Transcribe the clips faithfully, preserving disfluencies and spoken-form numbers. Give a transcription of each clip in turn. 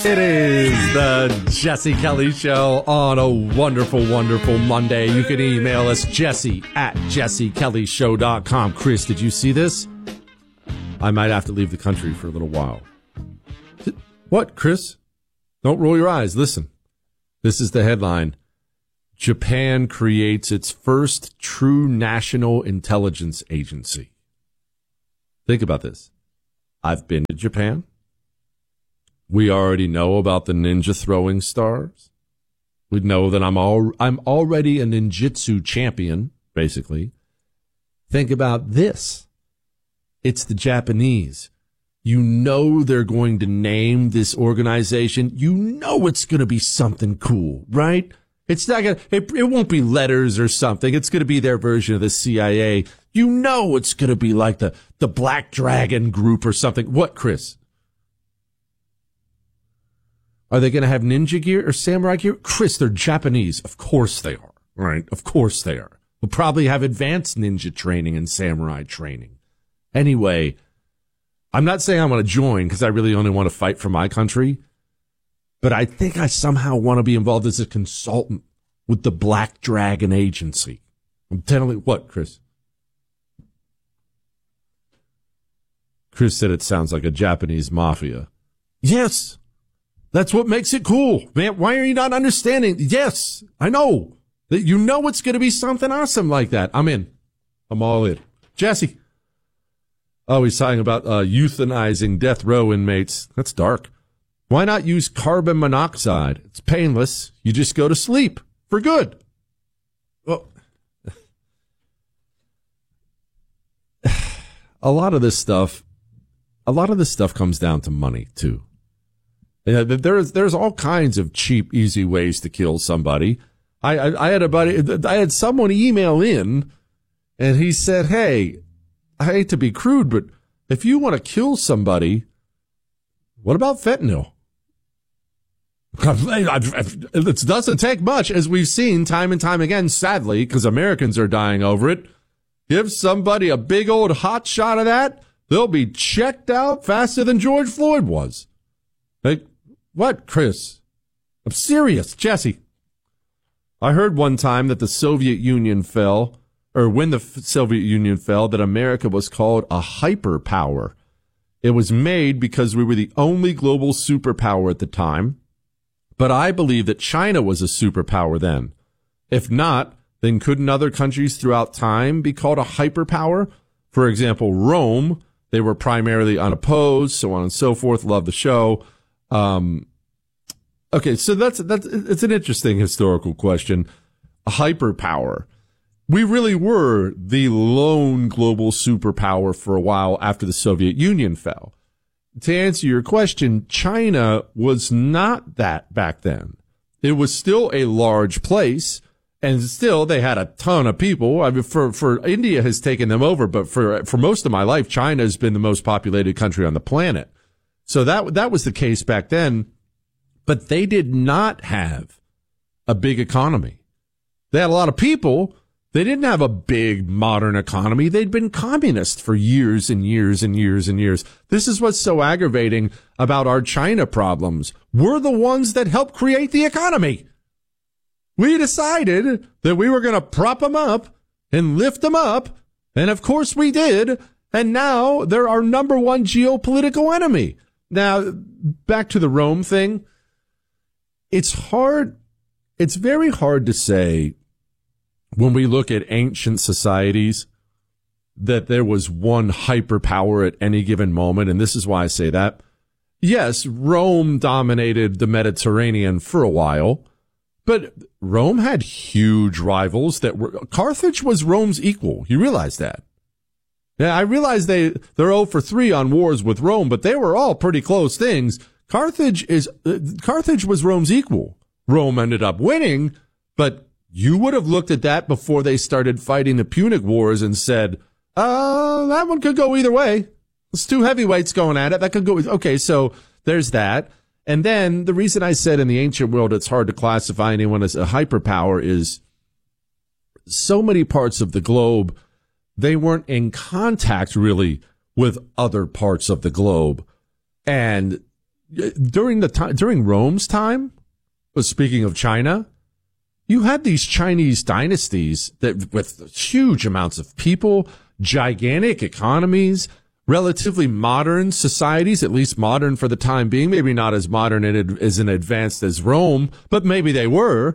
It is the Jesse Kelly Show on a wonderful, wonderful Monday. You can email us, Jesse at jesse kelly show dot com. Chris, did you see this? I might have to leave the country for a little while. What, Chris? Don't roll your eyes. Listen. This is the headline. Japan creates its first true national intelligence agency. Think about this. I've been to Japan. We already know about the ninja throwing stars. We know that I'm all I'm already a ninjutsu champion, basically. Think about this. It's the Japanese. You know they're going to name this organization. You know it's going to be something cool, right? It's not going to, it, it won't be letters or something. It's going to be their version of the C I A. You know it's going to be like the, the Black Dragon Group or something. What, Chris? Are they going to have ninja gear or samurai gear? Chris, they're Japanese. Of course they are, right? Of course they are. We'll probably have advanced ninja training and samurai training. Anyway, I'm not saying I want to join because I really only want to fight for my country, but I think I somehow want to be involved as a consultant with the Black Dragon Agency. I'm telling you what, Chris? Chris said it sounds like a Japanese mafia. Yes. That's what makes it cool, man. Why are you not understanding? Yes, I know that you know it's going to be something awesome like that. I'm in. I'm all in. Jesse. Oh, he's talking about uh, euthanizing death row inmates. That's dark. Why not use carbon monoxide? It's painless. You just go to sleep for good. Well, a lot of this stuff, a lot of this stuff comes down to money too. Yeah, there's there's all kinds of cheap, easy ways to kill somebody. I, I I had a buddy, I had someone email in, and he said, "Hey, I hate to be crude, but if you want to kill somebody, what about fentanyl?" It doesn't take much, as we've seen time and time again, sadly, because Americans are dying over it. Give somebody a big old hot shot of that, they'll be checked out faster than George Floyd was. Like, what, Chris? I'm serious, Jesse. I heard one time that the Soviet Union fell, or when the Soviet Union fell, that America was called a hyperpower. It was made because we were the only global superpower at the time. But I believe that China was a superpower then. If not, then couldn't other countries throughout time be called a hyperpower? For example, Rome, they were primarily unopposed, so on and so forth. Love the show. Um, okay, so that's, that's, it's an interesting historical question. A hyperpower. We really were the lone global superpower for a while after the Soviet Union fell. To answer your question, China was not that back then. It was still a large place, and still they had a ton of people. I mean, for, for India has taken them over, but for, for most of my life, China has been the most populated country on the planet. So that that was the case back then, but they did not have a big economy. They had a lot of people. They didn't have a big modern economy. They'd been communist for years and years and years and years. This is what's so aggravating about our China problems. We're the ones that helped create the economy. We decided that we were going to prop them up and lift them up, and of course we did, and now they're our number one geopolitical enemy. Now, back to the Rome thing. It's hard, it's very hard to say when we look at ancient societies that there was one hyperpower at any given moment, and this is why I say that. Yes, Rome dominated the Mediterranean for a while, but Rome had huge rivals that were, Carthage was Rome's equal. You realize that? Yeah, I realize they, they're oh for three on wars with Rome, but they were all pretty close things. Carthage is, uh, Carthage was Rome's equal. Rome ended up winning, but you would have looked at that before they started fighting the Punic Wars and said, uh, that one could go either way. It's two heavyweights going at it. That could go. Okay, so there's that. And then the reason I said in the ancient world it's hard to classify anyone as a hyperpower is so many parts of the globe, they weren't in contact really with other parts of the globe. And during the time, during Rome's time, speaking of China, you had these Chinese dynasties that with huge amounts of people, gigantic economies, relatively modern societies, at least modern for the time being, maybe not as modern and as advanced as Rome, but maybe they were.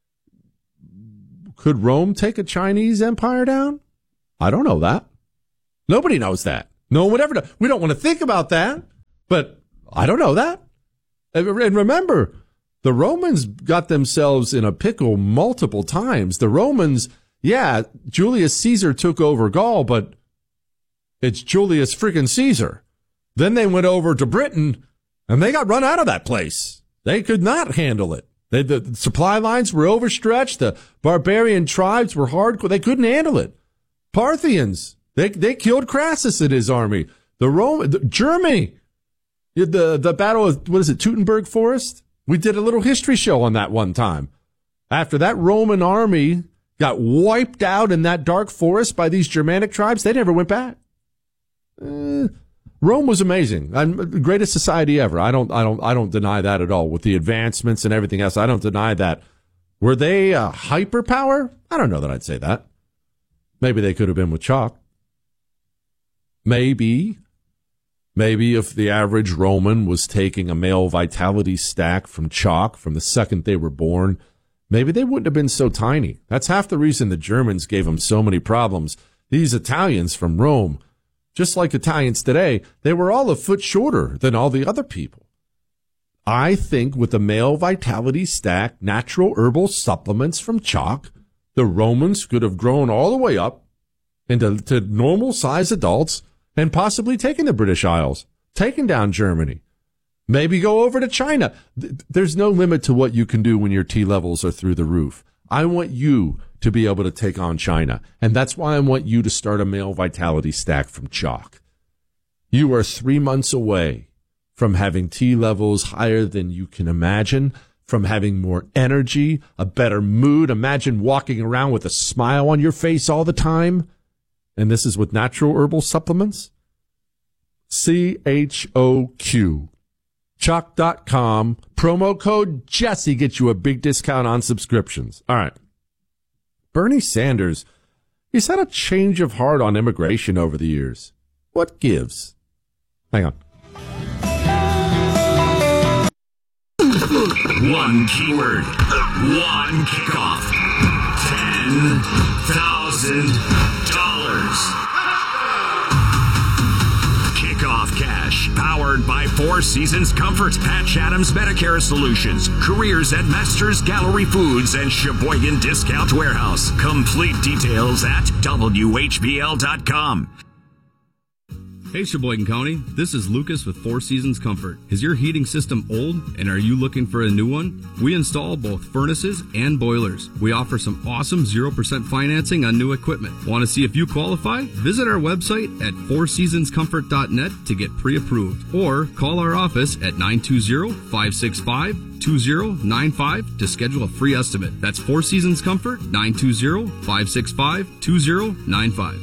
Could Rome take a Chinese empire down? I don't know that. Nobody knows that. No one would ever know. We don't want to think about that, but I don't know that. And remember, the Romans got themselves in a pickle multiple times. The Romans, yeah, Julius Caesar took over Gaul, but it's Julius friggin' Caesar. Then they went over to Britain, and they got run out of that place. They could not handle it. They, the supply lines were overstretched. The barbarian tribes were hardcore. They couldn't handle it. Parthians, they they killed Crassus and his army. The Rome, the, Germany, the the battle of, what is it, Teutoburg Forest? We did a little history show on that one time. After that Roman army got wiped out in that dark forest by these Germanic tribes, they never went back. Uh, Rome was amazing. I'm the greatest society ever. I don't, I don't, I don't deny that at all. With the advancements and everything else, I don't deny that. Were they a hyperpower? I don't know that I'd say that. Maybe they could have been with chalk. Maybe, maybe if the average Roman was taking a male vitality stack from chalk from the second they were born, maybe they wouldn't have been so tiny. That's half the reason the Germans gave them so many problems. These Italians from Rome, just like Italians today, they were all a foot shorter than all the other people. I think with the male vitality stack, natural herbal supplements from chalk, the Romans could have grown all the way up into to normal size adults and possibly taken the British Isles, taken down Germany, maybe go over to China. There's no limit to what you can do when your T levels are through the roof. I want you to be able to take on China. And that's why I want you to start a male vitality stack from chalk. You are three months away from having T levels higher than you can imagine, from having more energy, a better mood. Imagine walking around with a smile on your face all the time. And this is with natural herbal supplements. C H O Q. Chalk dot com. Promo code Jesse gets you a big discount on subscriptions. All right. Bernie Sanders, he's had a change of heart on immigration over the years. What gives? Hang on. One keyword, one kickoff, ten thousand dollars. Kickoff Cash, powered by Four Seasons Comfort, Patch Adams Medicare Solutions, careers at Masters Gallery Foods, and Sheboygan Discount Warehouse. Complete details at W H B L dot com. Hey Sheboygan County, this is Lucas with Four Seasons Comfort. Is your heating system old and are you looking for a new one? We install both furnaces and boilers. We offer some awesome zero percent financing on new equipment. Want to see if you qualify? Visit our website at four seasons comfort dot net to get pre-approved or call our office at nine two zero, five six five, two zero nine five to schedule a free estimate. That's Four Seasons Comfort, nine two zero, five six five, two zero nine five.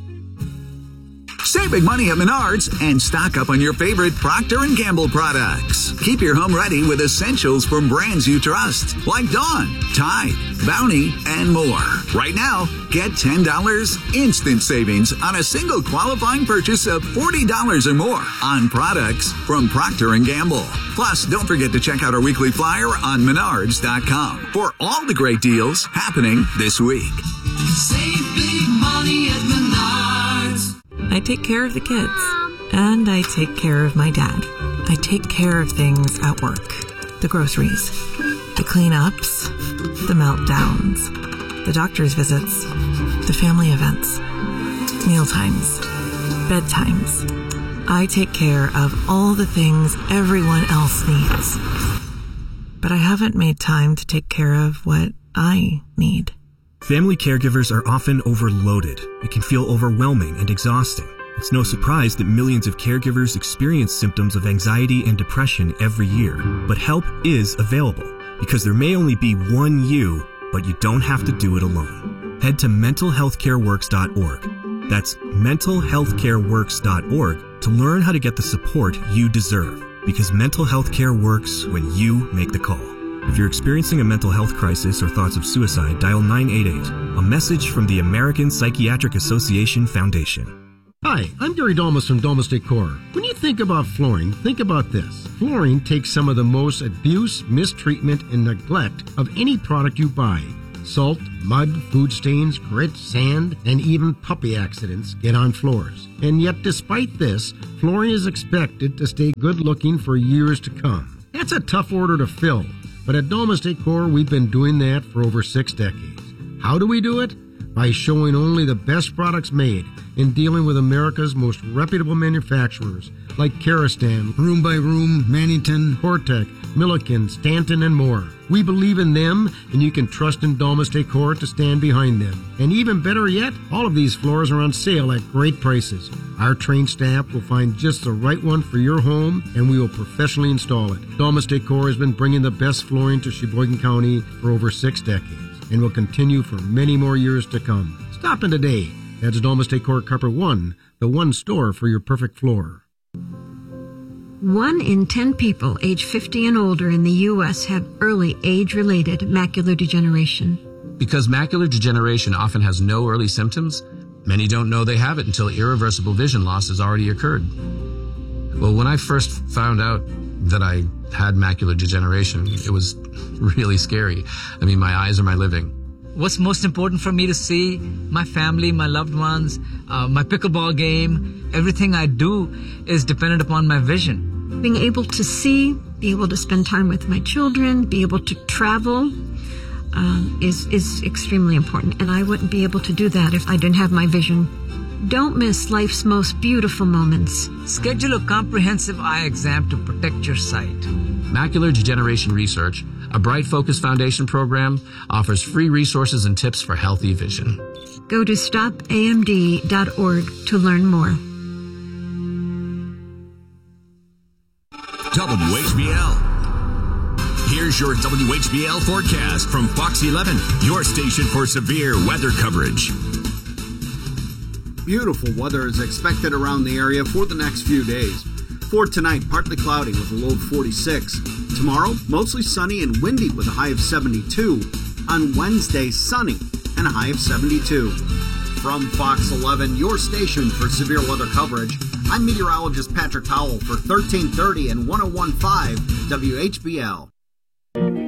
Save big money at Menards and stock up on your favorite Procter and Gamble products. Keep your home ready with essentials from brands you trust, like Dawn, Tide, Bounty, and more. Right now, get ten dollars instant savings on a single qualifying purchase of forty dollars or more on products from Procter and Gamble. Plus, don't forget to check out our weekly flyer on menards dot com for all the great deals happening this week. Save big money at Menards. I take care of the kids, and I take care of my dad. I take care of things at work. The groceries, the cleanups, the meltdowns, the doctor's visits, the family events, mealtimes, bedtimes. I take care of all the things everyone else needs. But I haven't made time to take care of what I need. Family caregivers are often overloaded. It can feel overwhelming and exhausting. It's no surprise that millions of caregivers experience symptoms of anxiety and depression every year. But help is available, because there may only be one you, but you don't have to do it alone. Head to mental health care works dot org. That's mental health care works dot org to learn how to get the support you deserve. because mental health care works when you make the call. If you're experiencing a mental health crisis or thoughts of suicide, dial nine eight eight. A message from the American Psychiatric Association Foundation. Hi, I'm Gary Dolmas from Dolmas Decor. When you think about flooring, think about this. Flooring takes some of the most abuse, mistreatment, and neglect of any product you buy. Salt, mud, food stains, grit, sand, and even puppy accidents get on floors. And yet, despite this, flooring is expected to stay good looking for years to come. That's a tough order to fill, but at Dolmas Decor, we've been doing that for over six decades. How do we do it? By showing only the best products made and dealing with America's most reputable manufacturers like Karastan, Room by Room, Mannington, Hortec, Milliken, Stanton, and more. We believe in them, and you can trust in Dolmas Decor to stand behind them. And even better yet, all of these floors are on sale at great prices. Our trained staff will find just the right one for your home, and we will professionally install it. Dolmas Decor has been bringing the best flooring to Sheboygan County for over six decades, and will continue for many more years to come. Stop in today. That's Dolmas Decor Carpet One, the one store for your perfect floor. One in ten people age fifty and older in the U S have early age-related macular degeneration. Because macular degeneration often has no early symptoms, many don't know they have it until irreversible vision loss has already occurred. Well, when I first found out that I had macular degeneration, it was really scary. I mean, my eyes are my living. What's most important for me to see? My family, my loved ones, uh, my pickleball game. Everything I do is dependent upon my vision. Being able to see, be able to spend time with my children, be able to travel um, is, is extremely important. And I wouldn't be able to do that if I didn't have my vision. Don't miss life's most beautiful moments. Schedule a comprehensive eye exam to protect your sight. Macular Degeneration Research, a Bright Focus Foundation program, offers free resources and tips for healthy vision. Go to stop A M D dot org to learn more. W H B L. Here's your W H B L forecast from Fox eleven, your station for severe weather coverage. Beautiful weather is expected around the area for the next few days. For tonight, partly cloudy with a low of forty-six. Tomorrow, mostly sunny and windy with a high of seventy-two. On Wednesday, sunny and a high of seventy-two. From Fox eleven, your station for severe weather coverage, I'm meteorologist Patrick Powell for thirteen thirty and one oh one point five W H B L.